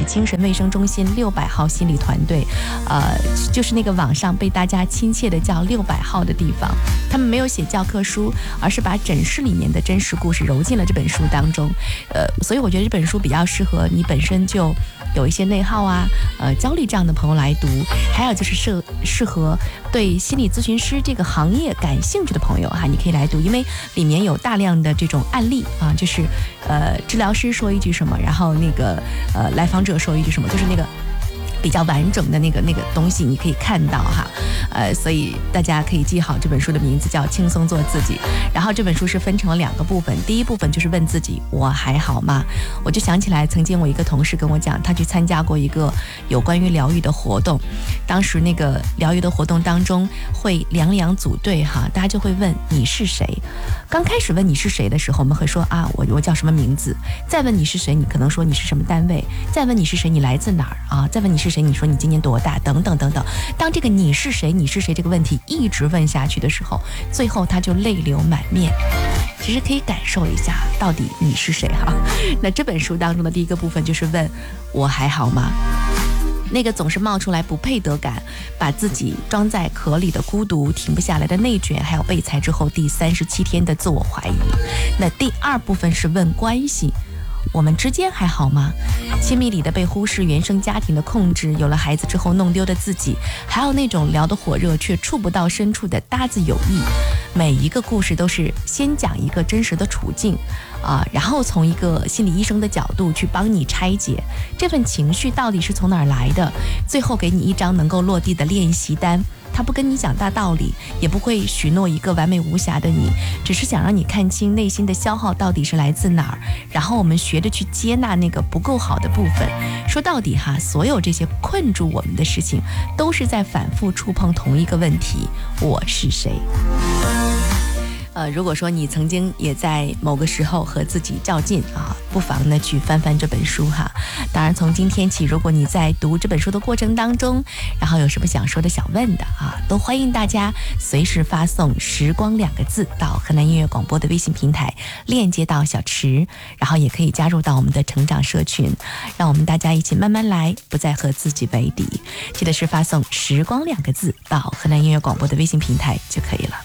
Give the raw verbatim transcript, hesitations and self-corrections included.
精神卫生中心六百号心理团队，呃，就是那个网上被大家亲切的叫六百号的地方。他们没有写教科书，而是把诊室里面的真实故事揉进了这本书当中。呃，所以我觉得这本书比较适合你本身就有一些内耗啊、呃焦虑这样的朋友来读，还有就是适适合对心理咨询师这个行业感兴趣的朋友哈、啊，你可以来读，因为里面有大量的这种案例啊，就是呃治疗师说一句什么，然后那个呃来访者说一句什么，就是那个比较完整的那个那个东西，你可以看到哈，呃，所以大家可以记好这本书的名字叫《轻松做自己》。然后这本书是分成了两个部分，第一部分就是问自己我还好吗？我就想起来，曾经我一个同事跟我讲，他去参加过一个有关于疗愈的活动，当时那个疗愈的活动当中会两两组队哈，大家就会问你是谁。刚开始问你是谁的时候，我们会说啊，我我叫什么名字？再问你是谁，你可能说你是什么单位？再问你是谁，你来自哪儿啊？再问你是谁，你说你今年多大？等等等等。当这个你是谁，你是谁这个问题一直问下去的时候，最后他就泪流满面。其实可以感受一下，到底你是谁哈？那这本书当中的第一个部分就是问我还好吗？那个总是冒出来不配得感，把自己装在壳里的孤独，停不下来的内卷，还有被裁之后第三十七天的自我怀疑。那第二部分是问关系，我们之间还好吗？亲密里的被忽视，原生家庭的控制，有了孩子之后弄丢的自己，还有那种聊得火热却触不到深处的搭子友谊。每一个故事都是先讲一个真实的处境啊，然后从一个心理医生的角度去帮你拆解这份情绪到底是从哪儿来的，最后给你一张能够落地的练习单。他不跟你讲大道理，也不会许诺一个完美无瑕的你，只是想让你看清内心的消耗到底是来自哪儿，然后我们学着去接纳那个不够好的部分。说到底哈，所有这些困住我们的事情，都是在反复触碰同一个问题：我是谁？呃，如果说你曾经也在某个时候和自己较劲啊，不妨呢去翻翻这本书哈。当然，从今天起，如果你在读这本书的过程当中，然后有什么想说的、想问的啊，都欢迎大家随时发送"时光"两个字到河南音乐广播的微信平台，链接到小池，然后也可以加入到我们的成长社群，让我们大家一起慢慢来，不再和自己为敌。记得是发送"时光"两个字到河南音乐广播的微信平台就可以了。